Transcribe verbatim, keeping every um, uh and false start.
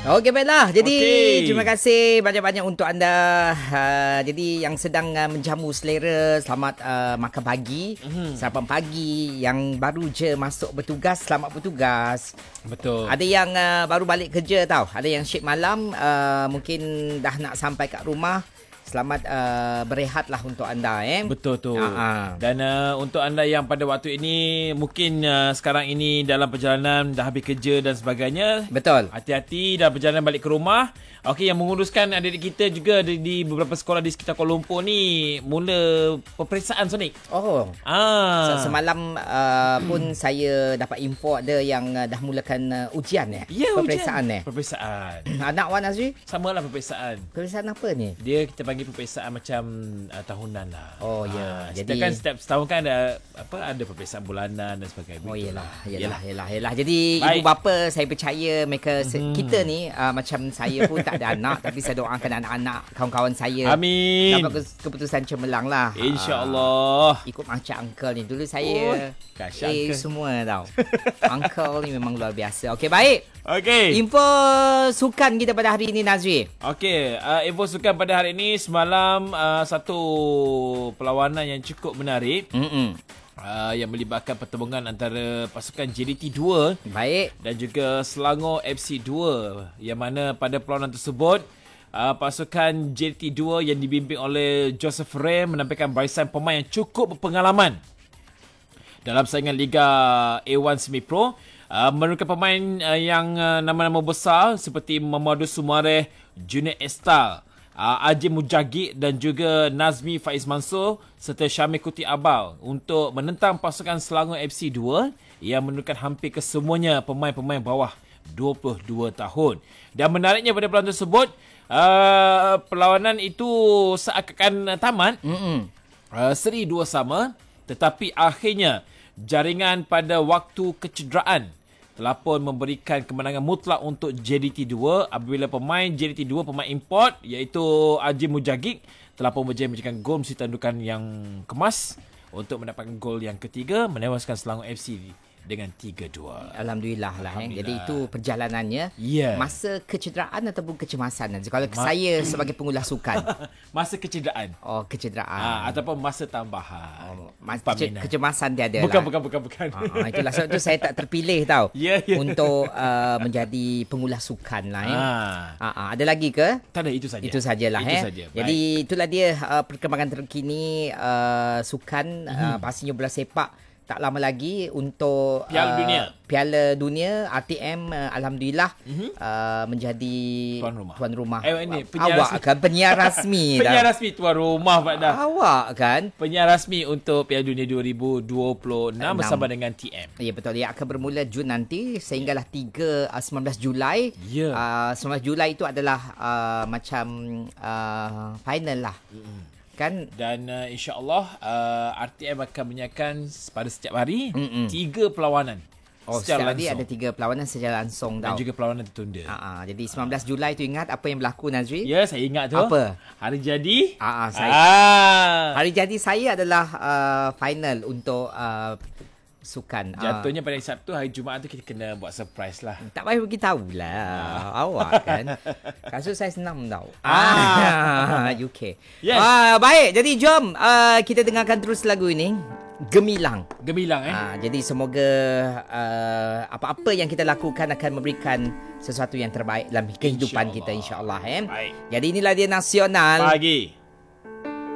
Okey, baiklah. Jadi okay. terima kasih banyak-banyak untuk anda. Uh, jadi yang sedang uh, menjamu selera, selamat uh, makan pagi, mm-hmm. sarapan pagi. Yang baru je masuk bertugas, selamat bertugas. Betul. Ada yang uh, baru balik kerja tau. Ada yang shift malam, uh, mungkin dah nak sampai kat rumah. Selamat uh, berehatlah untuk anda eh. Betul tu. Uh-huh. Dan uh, untuk anda yang pada waktu ini mungkin uh, sekarang ini dalam perjalanan dah habis kerja dan sebagainya. Betul. Hati-hati dalam perjalanan balik ke rumah. Okey, yang menguruskan adik-adik kita juga di, di beberapa sekolah di sekitar Kuala Lumpur ni mula peperiksaan Sonic. Oh. Ah. Semalam uh, pun saya dapat info ada yang uh, dah mulakan uh, ujian eh. Ya, peperiksaan ujian. eh. Peperiksaan. Anak Wan Azri? Samalah peperiksaan. Peperiksaan apa ni? Dia kita panggil peperiksaan macam uh, tahunan lah. Oh ya. Ah, jadi kan setiap setahun kan ada apa ada peperiksaan bulanan dan sebagainya. Oh yalah, yalah, Yalah. yalah, yalah. Jadi Baik. ibu bapa saya percaya mereka hmm. kita ni uh, macam saya pun tak ada anak tapi saya doakan anak-anak kawan-kawan saya Amin. dapat keputusan cemerlang lah. InsyaAllah. Uh, ikut macam uncle ni. Dulu saya oh, eh semua tau. Uncle ni memang luar biasa. Okey, baik. Okey. Info sukan kita pada hari ini, Nazri. Okey, uh, info sukan pada hari ini semalam uh, satu perlawanan yang cukup menarik. Mm-mm. Uh, yang melibatkan pertembungan antara pasukan J D T dua Baik. dan juga Selangor F C dua, yang mana pada perlawanan tersebut uh, pasukan J D T dua yang dibimbing oleh Joseph Ray menampilkan barisan pemain yang cukup berpengalaman dalam saingan Liga A one Semi Pro. Uh, merupakan pemain uh, yang uh, nama-nama besar seperti Mamadou Soumaré, Junior Estal, uh, Ajim Mujagid dan juga Nazmi Faiz Mansur serta Syamil Kuti Abal untuk menentang pasukan Selangor F C dua yang menurunkan hampir kesemuanya pemain-pemain bawah dua puluh dua tahun. Dan menariknya pada perlawanan tersebut, uh, perlawanan itu seakan tamat, uh, seri dua sama, tetapi akhirnya jaringan pada waktu kecederaan telah pun memberikan kemenangan mutlak untuk J D T dua apabila pemain J D T dua, pemain import iaitu Ajim Mujagid telah pun berjaya mencetakkan gol melalui tandukan yang kemas untuk mendapatkan gol yang ketiga menewaskan Selangor F C dengan tiga dua. Alhamdulillah lah. Alhamdulillah. Eh. Jadi itu perjalanannya. Yeah. Masa kecederaan ataupun kecemasan. Kalau Ma- saya sebagai pengulas sukan. Masa kecederaan. Oh, kecederaan. Ha, ataupun masa tambahan. Oh, mas- ke- kecemasan dia ada bukan, lah. Bukan, bukan, bukan. Ha, itulah sebab tu saya tak terpilih tau. Yeah, yeah. Untuk uh, menjadi pengulas sukan lah. Eh. Ha. Ha, ha, ada lagi ke? Tak ada, itu saja. Itu sajalah. Itu eh. saja. Jadi itulah dia uh, perkembangan terkini uh, sukan. Mm-hmm. Uh, pastinya bola sepak. Tak lama lagi untuk Piala uh, Dunia. Piala Dunia R T M uh, alhamdulillah mm-hmm. uh, menjadi tuan rumah. Tuan rumah. Eh, ini, penyiar awak rasmi. kan penyiar rasmi. Penyiar rasmi tuan rumah Pak dah. Awak kan penyiar rasmi untuk Piala Dunia dua ribu dua puluh enam bersama dengan T M. Ya, betul. Ia akan bermula Jun nanti sehinggalah tiga uh, sembilan belas Julai. Ya. Uh, sembilan belas Julai itu adalah uh, macam uh, final lah. Mm-hmm. Kan? Dan uh, insya-Allah uh, R T M akan menyiarkan pada setiap hari Mm-mm. tiga perlawanan. Oh, setiap hari ada tiga perlawanan secara langsung dan tau. juga perlawanan tertunda. Uh-uh. Jadi sembilan belas Julai tu ingat apa yang berlaku, Nazri? Ya, saya ingat tu. Apa? Hari jadi. Uh-uh, saya. Ah. Hari jadi saya adalah uh, final untuk uh, sukan. Jatuhnya pada Sabtu, hari Jumaat tu kita kena buat surprise lah. Tak payah beritahu lah. Awak kan. Kasus saya senang tau. Ah. U K. Yes. Ah, baik. Jadi jom uh, kita dengarkan terus lagu ini. Gemilang. Gemilang eh. Ah, jadi semoga uh, apa-apa yang kita lakukan akan memberikan sesuatu yang terbaik dalam kehidupan Insya kita, insya-Allah eh. Baik. Jadi inilah dia Nasional Pagi.